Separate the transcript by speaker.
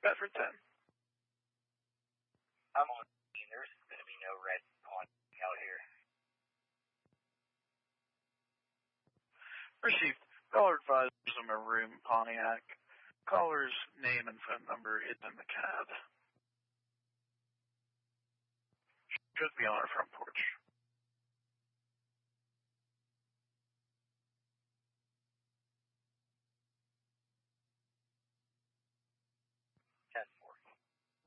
Speaker 1: Bedford 10.
Speaker 2: I'm on. There's going to be no red on out here.
Speaker 1: Received. Caller advised him a room Pontiac. Caller's name and phone number is in the cab. Should be on our front porch.